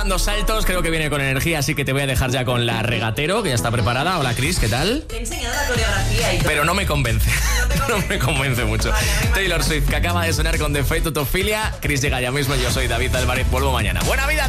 Dando saltos, creo que viene con energía, así que te voy a dejar ya con la Regatero, que ya está preparada. Hola, Chris, ¿qué tal? Te he enseñado la coreografía y todo. Pero no me convence. No me convence mucho. Vale, Taylor Swift, que acaba de sonar con The Fate to Ophelia. Chris llega ya mismo. Yo soy David Álvarez. Vuelvo mañana. ¡Buena vida!